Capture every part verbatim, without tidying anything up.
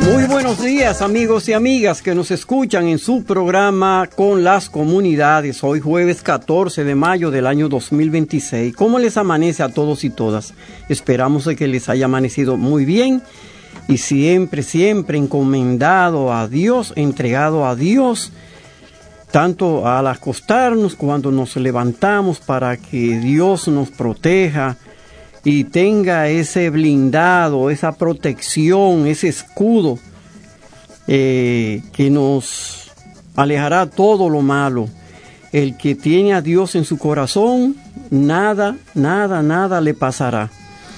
Muy buenos días, amigos y amigas que nos escuchan en su programa Con las Comunidades. Hoy jueves catorce de mayo del año dos mil veintiséis. ¿Cómo les amanece a todos y todas? Esperamos de que les haya amanecido muy bien y siempre, siempre encomendado a Dios, entregado a Dios, tanto al acostarnos cuando nos levantamos, para que Dios nos proteja y tenga ese blindado, esa protección, ese escudo eh, que nos alejará todo lo malo. El que tiene a Dios en su corazón, nada, nada, nada le pasará.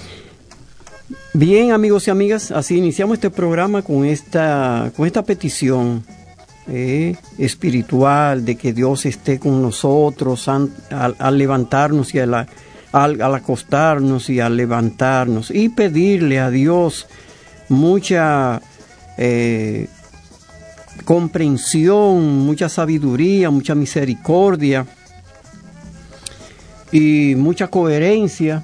Bien, amigos y amigas, así iniciamos este programa con esta, con esta petición eh, espiritual de que Dios esté con nosotros al, al, al levantarnos y a la Al, al acostarnos y al levantarnos, y pedirle a Dios mucha eh, comprensión, mucha sabiduría, mucha misericordia y mucha coherencia.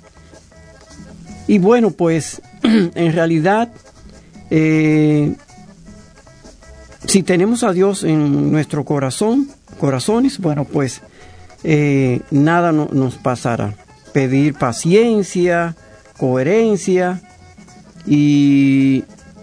Y bueno, pues en realidad eh, si tenemos a Dios en nuestro corazón, corazones, bueno, pues Eh, nada no, nos pasará. Pedir paciencia, coherencia y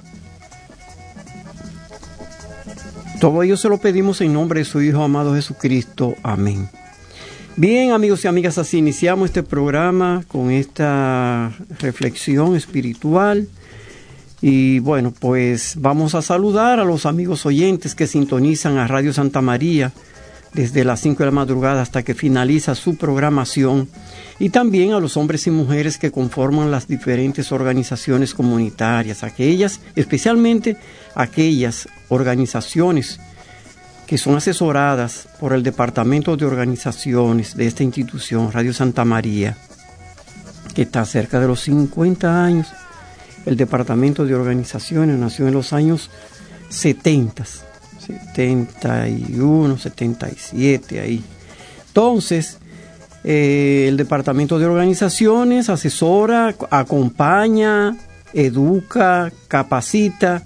todo ello se lo pedimos en nombre de su Hijo amado Jesucristo. Amén. Bien, amigos y amigas, así iniciamos este programa con esta reflexión espiritual. Y bueno, pues vamos a saludar a los amigos oyentes que sintonizan a Radio Santa María desde las cinco de la madrugada hasta que finaliza su programación, y también a los hombres y mujeres que conforman las diferentes organizaciones comunitarias, aquellas, especialmente aquellas organizaciones que son asesoradas por el Departamento de Organizaciones de esta institución, Radio Santa María, que está cerca de los cincuenta años. El Departamento de Organizaciones nació en los años setenta. setenta y uno, setenta y siete, ahí. Entonces, eh, el Departamento de Organizaciones asesora, acompaña, educa, capacita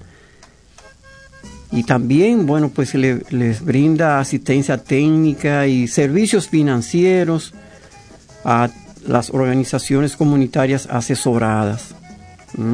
y también, bueno, pues le, les brinda asistencia técnica y servicios financieros a las organizaciones comunitarias asesoradas. ¿Mm?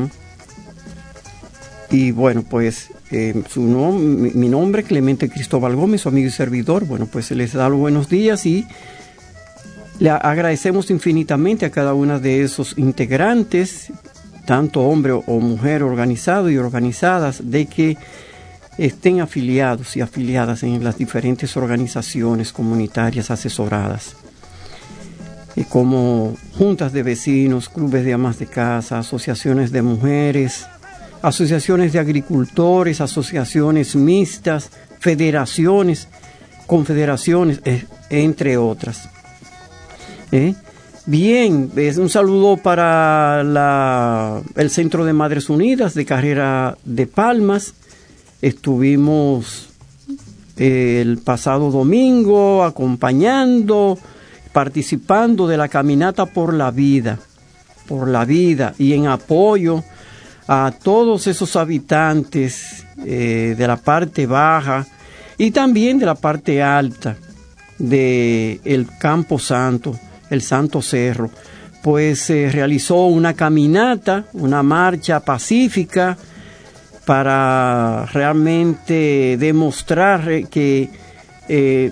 Y bueno, pues eh, su nom- mi, mi nombre, Clemente Cristóbal Gómez, su amigo y servidor. Bueno, pues les da los buenos días y le agradecemos infinitamente a cada una de esos integrantes, tanto hombre o mujer organizado y organizadas, de que estén afiliados y afiliadas en las diferentes organizaciones comunitarias asesoradas, y como juntas de vecinos, clubes de amas de casa, asociaciones de mujeres, asociaciones de agricultores, asociaciones mixtas, federaciones, confederaciones, eh, entre otras. ¿Eh? Bien, es un saludo para la, el Centro de Madres Unidas de Carrera de Palmas. Estuvimos eh, el pasado domingo acompañando, participando de la caminata por la vida, por la vida y en apoyo a todos esos habitantes eh, de la parte baja y también de la parte alta de el Campo Santo, el Santo Cerro. Pues se eh, realizó una caminata, una marcha pacífica para realmente demostrar que eh,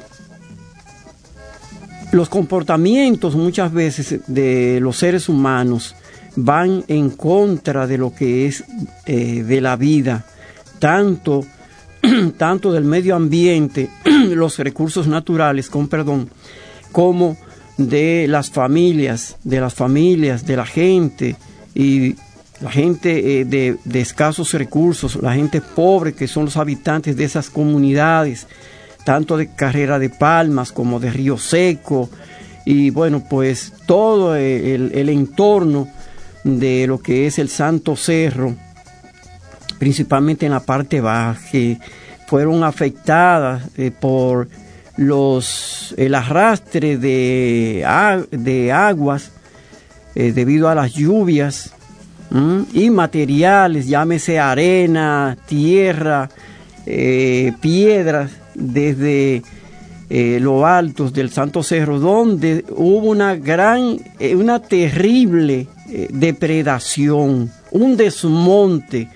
los comportamientos muchas veces de los seres humanos van en contra de lo que es eh, de la vida, tanto, tanto del medio ambiente, los recursos naturales, con perdón, como de las familias, de las familias, de la gente, y la gente eh, de, de escasos recursos, la gente pobre que son los habitantes de esas comunidades, tanto de Carrera de Palmas como de Río Seco, y bueno, pues todo el, el entorno de lo que es el Santo Cerro, principalmente en la parte baja, que fueron afectadas eh, por los el arrastre de, de aguas eh, debido a las lluvias ¿Mm? Y materiales, llámese arena, tierra, eh, piedras, desde eh, lo altos del Santo Cerro, donde hubo una gran, eh, una terrible eh, depredación, un desmonte,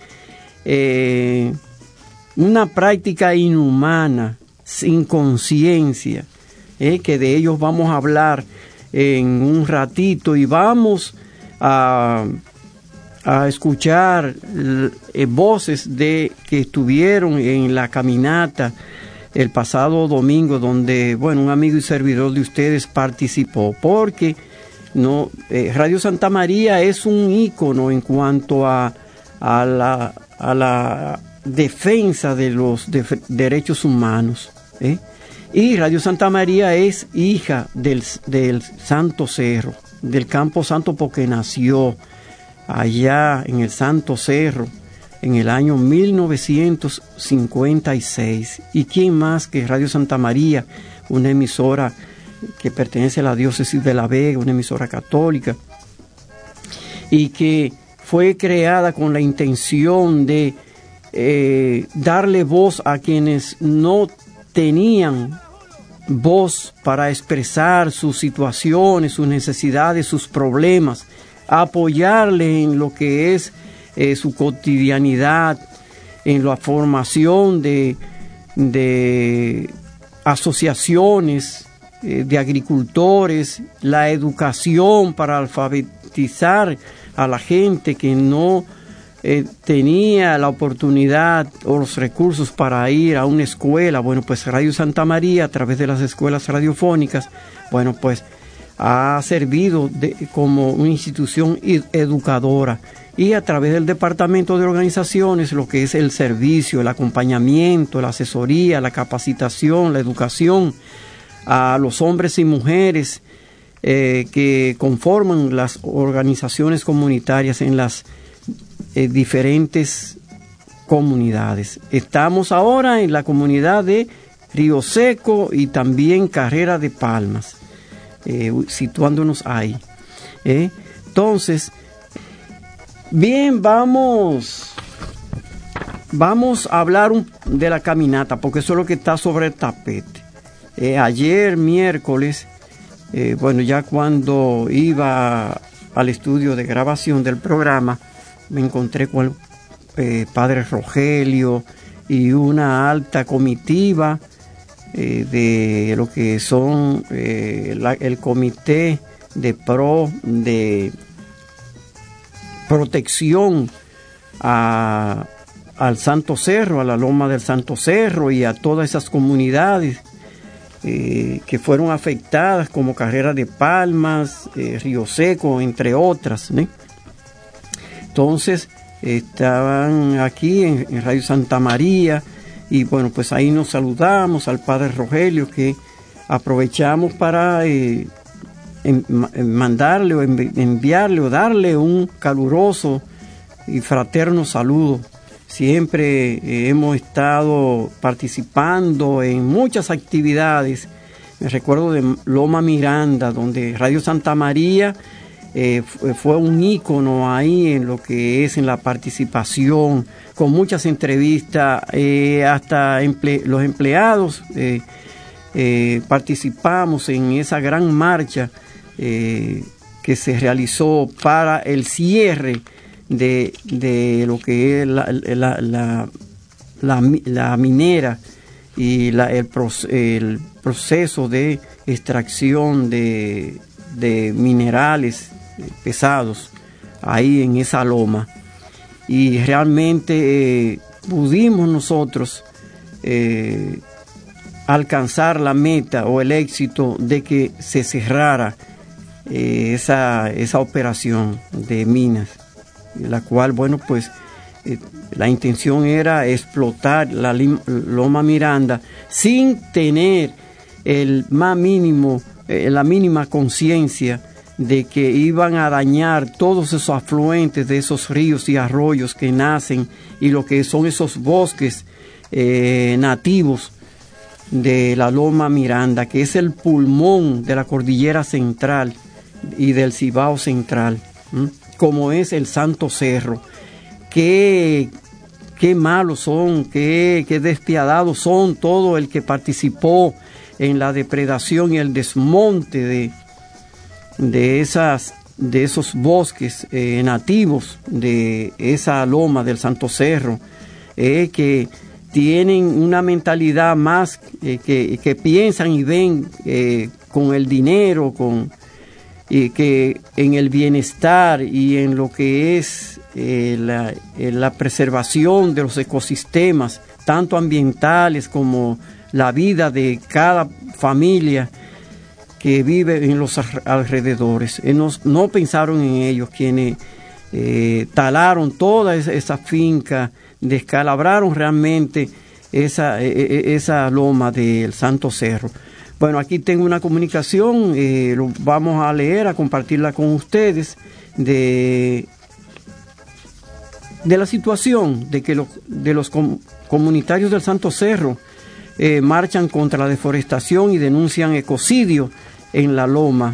eh, una práctica inhumana, sin conciencia, eh, que de ellos vamos a hablar en un ratito, y vamos a, a escuchar eh, voces de que estuvieron en la caminata el pasado domingo, donde, bueno, un amigo y servidor de ustedes participó, porque no, eh, Radio Santa María es un ícono en cuanto a, a, la, a la defensa de los de, derechos humanos, ¿eh? Y Radio Santa María es hija del, del Santo Cerro, del Campo Santo, porque nació allá en el Santo Cerro en el año mil novecientos cincuenta y seis. ¿Y quién más que Radio Santa María, una emisora que pertenece a la diócesis de La Vega, una emisora católica, y que fue creada con la intención de eh, darle voz a quienes no tenían voz para expresar sus situaciones, sus necesidades, sus problemas, apoyarle en lo que es eh, su cotidianidad, en la formación de, de asociaciones eh, de agricultores, la educación para alfabetizar a la gente que no Eh, tenía la oportunidad o los recursos para ir a una escuela. Bueno, pues Radio Santa María, a través de las escuelas radiofónicas, bueno, pues ha servido de, como una institución educadora, y a través del departamento de organizaciones, lo que es el servicio, el acompañamiento, la asesoría, la capacitación, la educación a los hombres y mujeres eh, que conforman las organizaciones comunitarias en las Eh, diferentes comunidades. Estamos ahora en la comunidad de Río Seco y también Carrera de Palmas, eh, situándonos ahí. ¿eh? Entonces, bien, vamos, vamos a hablar un, de la caminata, porque eso es lo que está sobre el tapete. Eh, ayer, miércoles, eh, bueno, ya cuando iba al estudio de grabación del programa, me encontré con el eh, padre Rogelio y una alta comitiva eh, de lo que son eh, la, el comité de pro de protección a, al Santo Cerro, a la loma del Santo Cerro, y a todas esas comunidades eh, que fueron afectadas, como Carrera de Palmas, eh, Río Seco, entre otras, ¿no? Entonces estaban aquí en, en Radio Santa María, y bueno, pues ahí nos saludamos al padre Rogelio, que aprovechamos para eh, en, en mandarle o en, enviarle o darle un caluroso y fraterno saludo. Siempre eh, hemos estado participando en muchas actividades. Me recuerdo de Loma Miranda, donde Radio Santa María Eh, fue un ícono ahí en lo que es en la participación, con muchas entrevistas, eh, hasta emple los empleados eh, eh, participamos en esa gran marcha eh, que se realizó para el cierre de, de lo que es la, la, la, la, la minera y la, el, el proceso de extracción de, de minerales pesados ahí en esa loma, y realmente eh, pudimos nosotros eh, alcanzar la meta o el éxito de que se cerrara eh, esa, esa operación de minas, la cual, bueno, pues eh, la intención era explotar la Loma Miranda sin tener el más mínimo, eh, la mínima conciencia de que iban a dañar todos esos afluentes de esos ríos y arroyos que nacen, y lo que son esos bosques eh, nativos de la Loma Miranda, que es el pulmón de la cordillera central y del Cibao central. ¿Mm? como es el Santo Cerro. Qué, qué malos son, qué, qué despiadados son todo el que participó en la depredación y el desmonte de, de, esas, de esos bosques eh, nativos, de esa loma del Santo Cerro, eh, que tienen una mentalidad más eh, que, que piensan y ven eh, con el dinero, con y que en el bienestar y en lo que es eh, la, eh, la preservación de los ecosistemas, tanto ambientales como la vida de cada familia que vive en los alrededores. Eh, no, no pensaron en ellos quienes eh, talaron toda esa, esa finca, descalabraron realmente esa, eh, esa loma del Santo Cerro. Bueno, aquí tengo una comunicación, eh, lo vamos a leer, a compartirla con ustedes, de, de la situación de que los, de los com, comunitarios del Santo Cerro eh, marchan contra la deforestación y denuncian ecocidio en la loma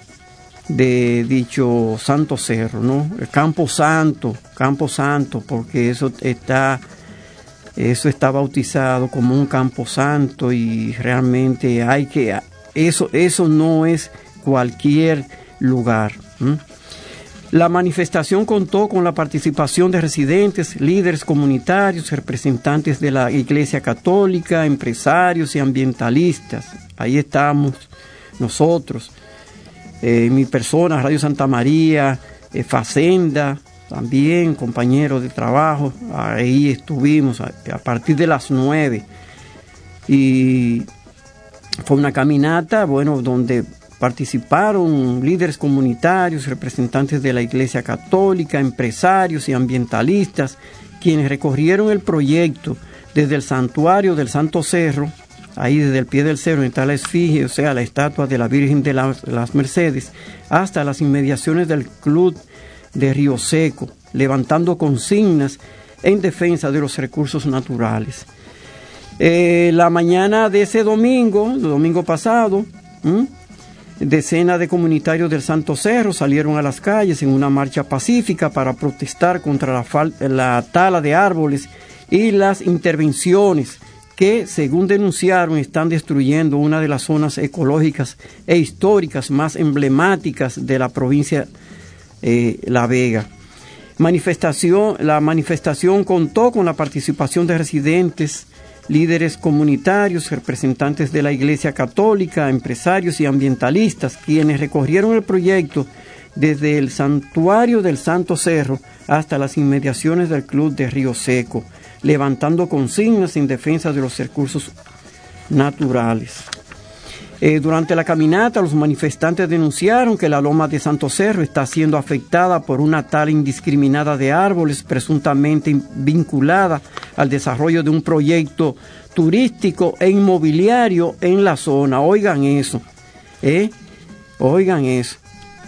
de dicho Santo Cerro, ¿no? El Campo Santo, Campo Santo, porque eso está... Eso está bautizado como un camposanto y realmente hay que... Eso, eso no es cualquier lugar. ¿Mm? La manifestación contó con la participación de residentes, líderes comunitarios, representantes de la Iglesia Católica, empresarios y ambientalistas. Ahí estamos nosotros, eh, mi persona, Radio Santa María, eh, Facenda, también compañeros de trabajo. Ahí estuvimos a, a partir de las nueve y fue una caminata, bueno, donde participaron líderes comunitarios, representantes de la Iglesia Católica, empresarios y ambientalistas, quienes recorrieron el proyecto desde el santuario del Santo Cerro, ahí desde el pie del cerro donde está la esfinge, o sea, la estatua de la Virgen de las, las Mercedes, hasta las inmediaciones del Club de Río Seco, levantando consignas en defensa de los recursos naturales. Eh, la mañana de ese domingo, el domingo pasado, ¿m? decenas de comunitarios del Santo Cerro salieron a las calles en una marcha pacífica para protestar contra la, fal- la tala de árboles y las intervenciones que, según denunciaron, están destruyendo una de las zonas ecológicas e históricas más emblemáticas de la provincia Eh, La Vega. Manifestación, la manifestación contó con la participación de residentes, líderes comunitarios, representantes de la Iglesia Católica, empresarios y ambientalistas, quienes recorrieron el proyecto desde el santuario del Santo Cerro hasta las inmediaciones del Club de Río Seco, levantando consignas en defensa de los recursos naturales. Eh, durante la caminata, los manifestantes denunciaron que la loma de Santo Cerro está siendo afectada por una tala indiscriminada de árboles, presuntamente vinculada al desarrollo de un proyecto turístico e inmobiliario en la zona. Oigan eso, ¿eh? Oigan eso.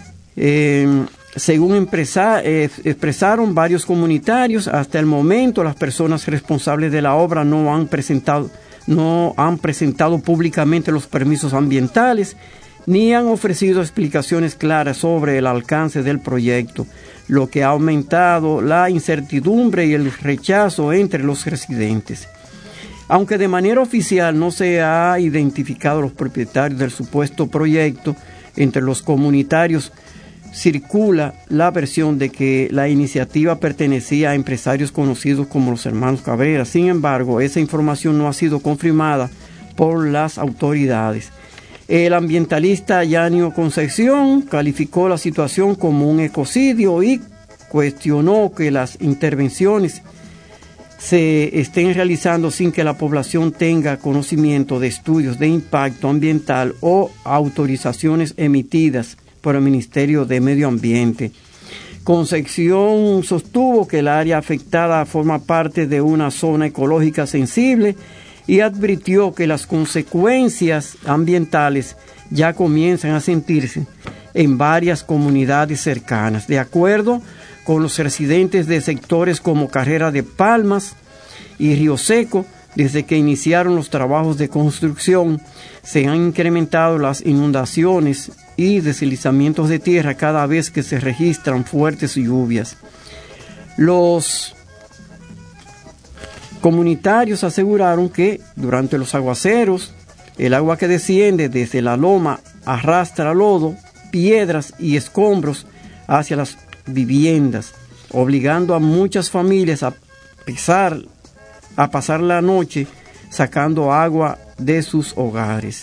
Eh, según empresa, eh, expresaron varios comunitarios, hasta el momento las personas responsables de la obra no han presentado no han presentado públicamente los permisos ambientales ni han ofrecido explicaciones claras sobre el alcance del proyecto, lo que ha aumentado la incertidumbre y el rechazo entre los residentes. Aunque de manera oficial no se ha identificado los propietarios del supuesto proyecto, entre los comunitarios circula la versión de que la iniciativa pertenecía a empresarios conocidos como los hermanos Cabrera. Sin embargo, esa información no ha sido confirmada por las autoridades. El ambientalista Yanio Concepción calificó la situación como un ecocidio y cuestionó que las intervenciones se estén realizando sin que la población tenga conocimiento de estudios de impacto ambiental o autorizaciones emitidas por el Ministerio de Medio Ambiente. Concepción sostuvo que el área afectada forma parte de una zona ecológica sensible y advirtió que las consecuencias ambientales ya comienzan a sentirse en varias comunidades cercanas. De acuerdo con los residentes de sectores como Carrera de Palmas y Río Seco, desde que iniciaron los trabajos de construcción, se han incrementado las inundaciones y deslizamientos de tierra cada vez que se registran fuertes lluvias. Los comunitarios aseguraron que durante los aguaceros, el agua que desciende desde la loma arrastra lodo, piedras y escombros hacia las viviendas, obligando a muchas familias a pasar, a pasar la noche sacando agua de sus hogares.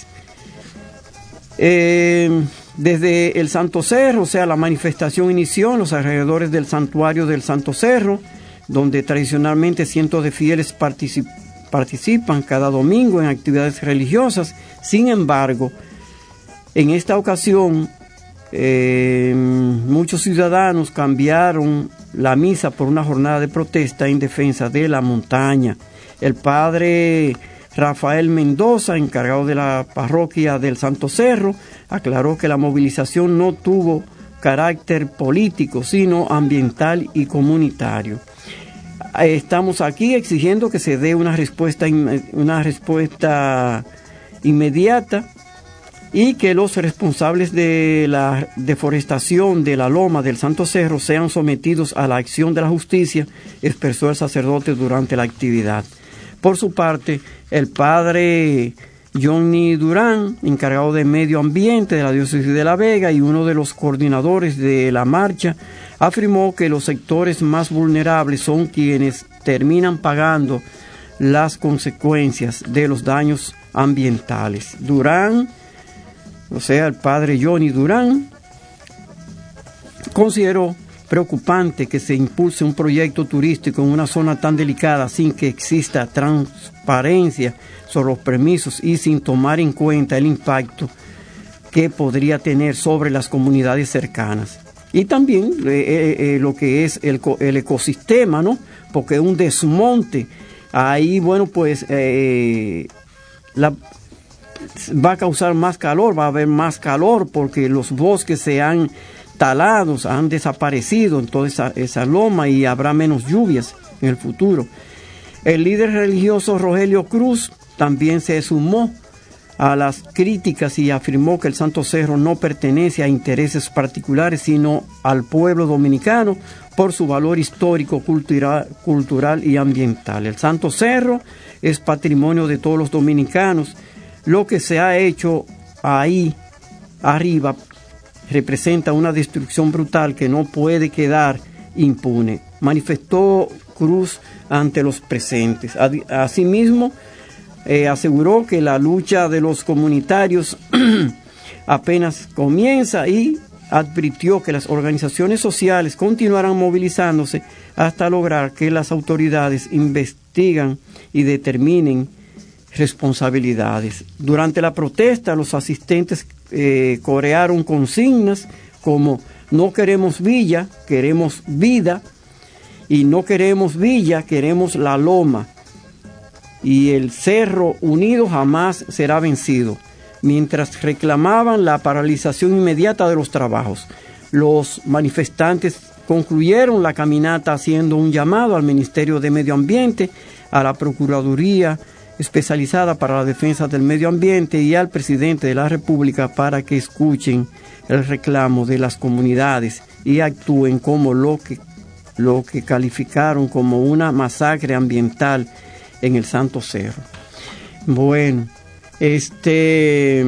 Eh, desde el Santo Cerro, o sea, la manifestación inició en los alrededores del santuario del Santo Cerro, donde tradicionalmente cientos de fieles particip- participan cada domingo en actividades religiosas. Sin embargo, en esta ocasión, eh, muchos ciudadanos cambiaron la misa por una jornada de protesta en defensa de la montaña. El padre Rafael Mendoza, encargado de la parroquia del Santo Cerro, aclaró que la movilización no tuvo carácter político, sino ambiental y comunitario. Estamos aquí exigiendo que se dé una respuesta, una respuesta inmediata y que los responsables de la deforestación de la loma del Santo Cerro sean sometidos a la acción de la justicia, expresó el sacerdote durante la actividad. Por su parte, el padre Johnny Durán, encargado de medio ambiente de la diócesis de La Vega y uno de los coordinadores de la marcha, afirmó que los sectores más vulnerables son quienes terminan pagando las consecuencias de los daños ambientales. Durán, o sea, el padre Johnny Durán, consideró preocupante que se impulse un proyecto turístico en una zona tan delicada sin que exista transparencia sobre los permisos y sin tomar en cuenta el impacto que podría tener sobre las comunidades cercanas. Y también eh, eh, lo que es el, el ecosistema, ¿no? Porque un desmonte ahí, bueno, pues eh, la, va a causar más calor, va a haber más calor porque los bosques se han talados, han desaparecido en toda esa, esa loma y habrá menos lluvias en el futuro. El líder religioso Rogelio Cruz también se sumó a las críticas y afirmó que el Santo Cerro no pertenece a intereses particulares, sino al pueblo dominicano por su valor histórico, cultural, cultural y ambiental. El Santo Cerro es patrimonio de todos los dominicanos. Lo que se ha hecho ahí arriba representa una destrucción brutal que no puede quedar impune, manifestó Cruz ante los presentes. Asimismo, eh, aseguró que la lucha de los comunitarios apenas comienza y advirtió que las organizaciones sociales continuarán movilizándose hasta lograr que las autoridades investiguen y determinen responsabilidades. Durante la protesta, los asistentes eh, corearon consignas como no queremos villa, queremos vida, y no queremos villa, queremos la loma, y el Cerro Unido jamás será vencido, mientras reclamaban la paralización inmediata de los trabajos. Los manifestantes concluyeron la caminata haciendo un llamado al Ministerio de Medio Ambiente, a la Procuraduría especializada para la defensa del medio ambiente y al presidente de la República para que escuchen el reclamo de las comunidades y actúen como lo que, lo que calificaron como una masacre ambiental en el Santo Cerro. Bueno, este,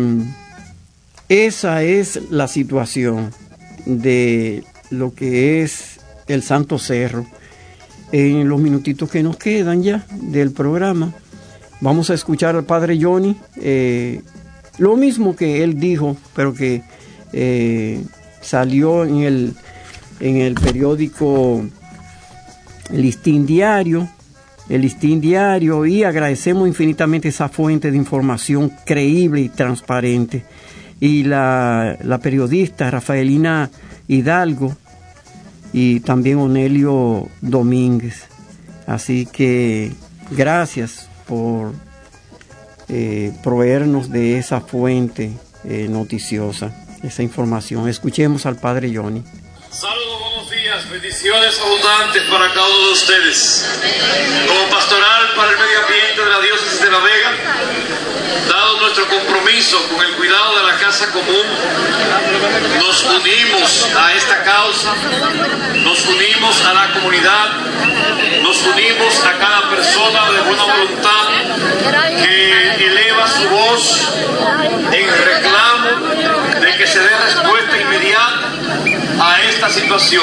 esa es la situación de lo que es el Santo Cerro. En los minutitos que nos quedan ya del programa, vamos a escuchar al padre Johnny, eh, lo mismo que él dijo, pero que eh, salió en el, en el periódico Listín Diario, el Listín Diario, y agradecemos infinitamente esa fuente de información creíble y transparente. Y la, la periodista Rafaelina Hidalgo y también Onelio Domínguez. Así que gracias por eh, proveernos de esa fuente eh, noticiosa, esa información. Escuchemos al padre Johnny. Saludos, buenos días, bendiciones abundantes para cada uno de ustedes. Como pastoral para el medio ambiente de la diócesis de La Vega, dado nuestro compromiso compromiso con el cuidado de la casa común, nos unimos a esta causa, nos unimos a la comunidad, nos unimos a cada persona de buena voluntad que eleva su voz en reclamo de que se dé respuesta inmediata a esta situación.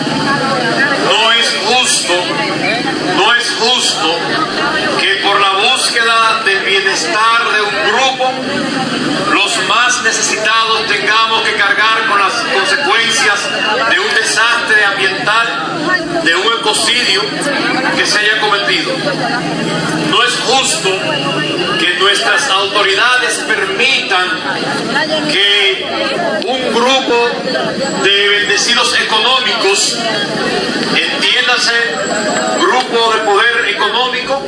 No es justo, no es justo que por la búsqueda del bienestar de un grupo, los más necesitados tengamos que cargar con las consecuencias de un desastre ambiental, de un ecocidio que se haya cometido. No es justo que nuestras autoridades permitan que un grupo de bendecidos económicos, entiéndase, grupo de poder económico,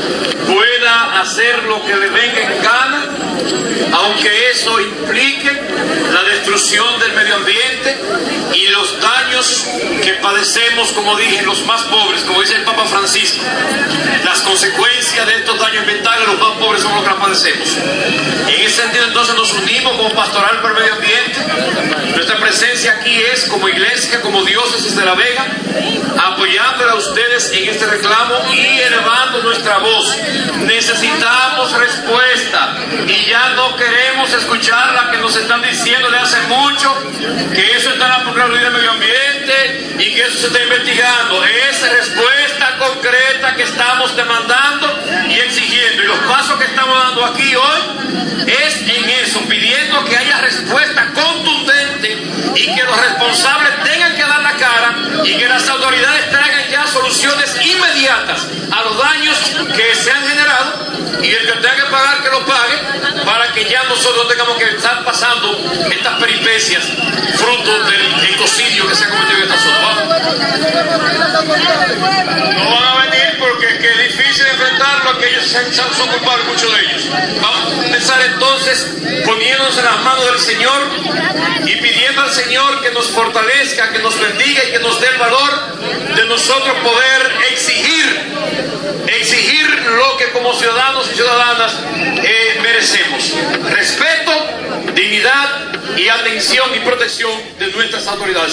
pueda hacer lo que le venga en gana, aunque eso implique la destrucción del medio ambiente y los daños que padecemos, como dije, los más pobres, como dice el Papa Francisco. Las consecuencias de estos daños ambientales, los más pobres somos los que las padecemos. En ese sentido, entonces, nos unimos como Pastoral para el Medio Ambiente. Nuestra presencia aquí es como iglesia, como diócesis de La Vega, apoyándola a ustedes en este reclamo y elevando nuestra voz. Necesitamos respuesta y ya no queremos escuchar la que nos están diciendo de hace mucho, que eso está en la Procuraduría del Medio Ambiente y que eso se está investigando. Es respuesta concreta que estamos demandando y exigiendo, y los pasos que estamos dando aquí hoy es en eso, pidiendo que haya respuesta contundente y que los responsables tengan que dar la cara y que las autoridades traigan ya soluciones inmediatas a los daños que se han generado, y el que tenga que pagar, que lo pague, para que ya nosotros tengamos que estar pasando estas peripecias fruto del ecocidio que se ha cometido en esta zona. No van a venir porque es que es difícil enfrentarlo, que ellos son culpables, muchos de ellos. Vamos a comenzar entonces poniéndonos en las manos del Señor y pidiendo al Señor que nos fortalezca, que nos bendiga y que nos dé el valor de nosotros poder exigir exigir lo que como ciudadanos y ciudadanas eh, merecemos: respeto, dignidad y atención y protección de nuestras autoridades.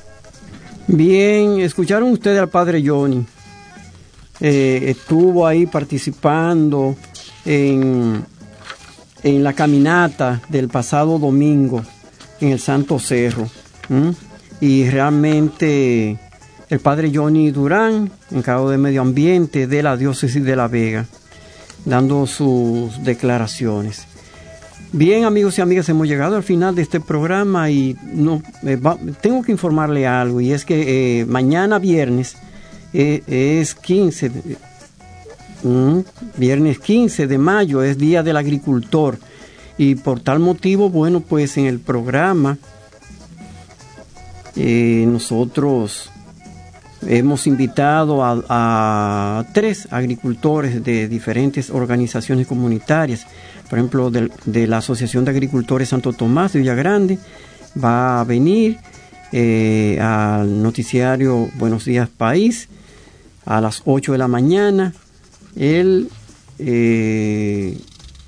Bien, escucharon ustedes al padre Johnny. Eh, estuvo ahí participando en, en la caminata del pasado domingo en el Santo Cerro. ¿Mm? Y realmente el padre Johnny Durán, encargado de medio ambiente de la diócesis de La Vega, dando sus declaraciones. Bien, amigos y amigas, hemos llegado al final de este programa y no eh, va, tengo que informarle algo, y es que eh, mañana viernes eh, es quince, mm, viernes quince de mayo, es Día del Agricultor, y por tal motivo, bueno, pues en el programa eh, nosotros hemos invitado a, a tres agricultores de diferentes organizaciones comunitarias. Por ejemplo, de, de la Asociación de Agricultores Santo Tomás de Villagrande va a venir eh, al noticiario Buenos Días País a las ocho de la mañana. El, eh,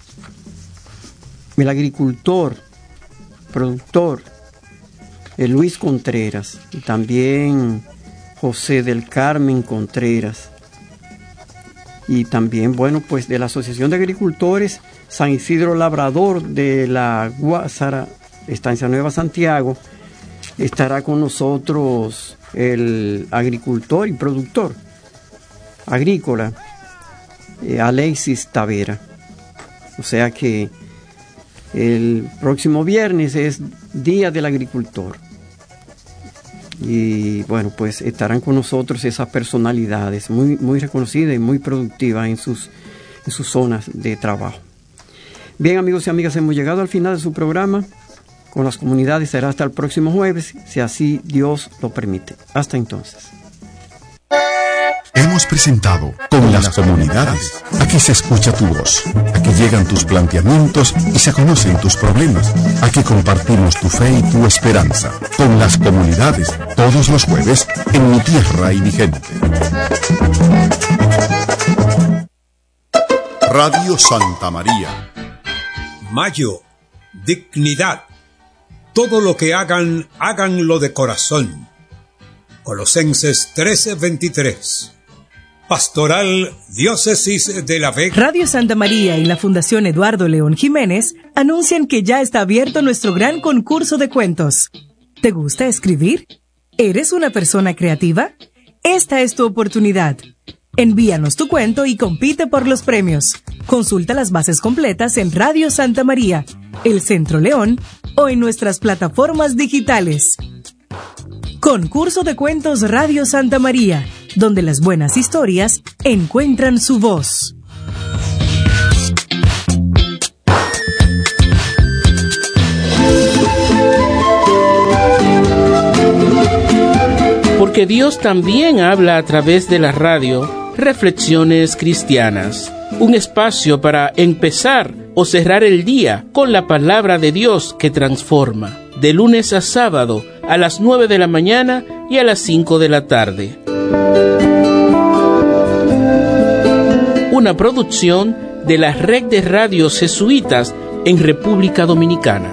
el agricultor, productor, eh, Luis Contreras, y también José del Carmen Contreras, y también, bueno, pues de la Asociación de Agricultores San Isidro Labrador de la Guásara, Estancia Nueva Santiago, estará con nosotros el agricultor y productor agrícola eh, Alexis Tavera. O sea que el próximo viernes es Día del Agricultor. Y bueno, pues estarán con nosotros esas personalidades muy, muy reconocidas y muy productivas en sus, en sus zonas de trabajo. Bien, amigos y amigas, hemos llegado al final de su programa con las comunidades. Será hasta el próximo jueves, si así Dios lo permite. Hasta entonces. Hemos presentado Con las Comunidades. Aquí se escucha tu voz, aquí llegan tus planteamientos y se conocen tus problemas. Aquí compartimos tu fe y tu esperanza. Con las Comunidades, todos los jueves en Mi Tierra y Mi Gente. Radio Santa María. Mayo dignidad. Todo lo que hagan, háganlo de corazón. Colosenses trece veintitrés. Pastoral Diócesis de La Vega. Radio Santa María y la Fundación Eduardo León Jiménez anuncian que ya está abierto nuestro gran concurso de cuentos. ¿Te gusta escribir? ¿Eres una persona creativa? Esta es tu oportunidad. Envíanos tu cuento y compite por los premios. Consulta las bases completas en Radio Santa María, El Centro León o en nuestras plataformas digitales. Concurso de Cuentos Radio Santa María, donde las buenas historias encuentran su voz. Porque Dios también habla a través de la radio. Reflexiones Cristianas, un espacio para empezar o cerrar el día con la palabra de Dios que transforma, de lunes a sábado a las nueve de la mañana y a las cinco de la tarde. Una producción de la Red de Radios Jesuitas en República Dominicana.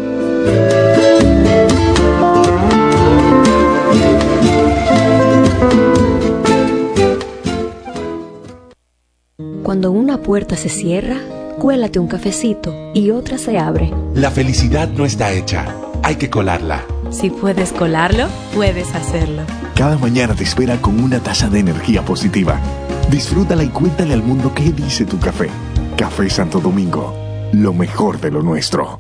Cuando una puerta se cierra, cuélate un cafecito y otra se abre. La felicidad no está hecha, hay que colarla. Si puedes colarlo, puedes hacerlo. Cada mañana te espera con una taza de energía positiva. Disfrútala y cuéntale al mundo qué dice tu café. Café Santo Domingo, lo mejor de lo nuestro.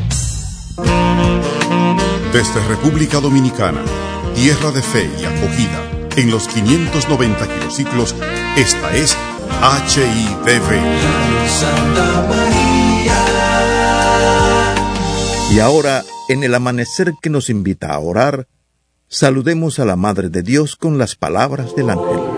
Desde República Dominicana, tierra de fe y acogida, en los quinientos noventa kilociclos, esta es H I D V. Y ahora, en el amanecer que nos invita a orar, saludemos a la Madre de Dios con las palabras del ángel.